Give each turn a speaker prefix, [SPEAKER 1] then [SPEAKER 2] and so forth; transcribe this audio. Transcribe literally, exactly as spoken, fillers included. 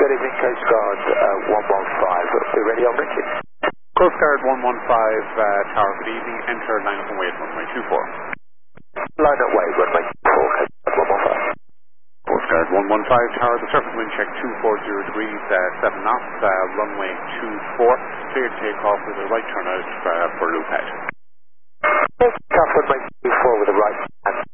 [SPEAKER 1] Good evening, Coast Guard uh, one one five. We're ready on Richard.
[SPEAKER 2] Coast Guard one one five, uh, Tower, good evening. Enter line up and wait, runway two four.
[SPEAKER 1] Line up, wait, runway two four, Coast Guard one one five.
[SPEAKER 2] Coast Guard one one five, Tower, the surface wind check two four zero degrees, uh, seven knots, uh, runway two four. Clear to take off with a right turnout uh, for loop head.
[SPEAKER 1] Take off runway two four with a right hand